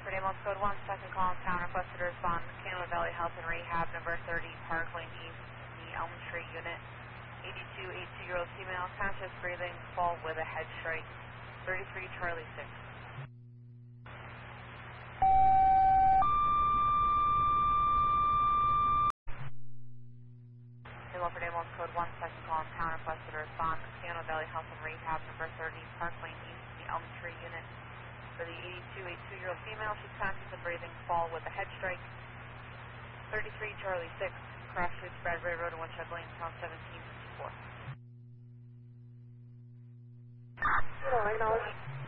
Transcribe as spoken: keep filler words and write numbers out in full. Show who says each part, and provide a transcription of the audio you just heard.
Speaker 1: for Damos code one, second call in town, requested to respond, Canada Valley Health and Rehab, number thirty, Park Lane East, the Elm Tree Unit, eighty-two, eighty-two-year-old female, conscious breathing, fall with a head strike, thirty-three Charlie six. Hello for Damos code one, second call in town, requested to respond, Canada Valley Health and Rehab, number thirty, Park Lane East, the Elm Tree Unit, for the eighty-two, eighty-two-year-old female, she's conscious and breathing, fall with a head strike, thirty-three Charlie six, Cross Streets, Bradbury Road and Winchester Lane, pound seventeen fifty-four.
Speaker 2: Hello, acknowledge.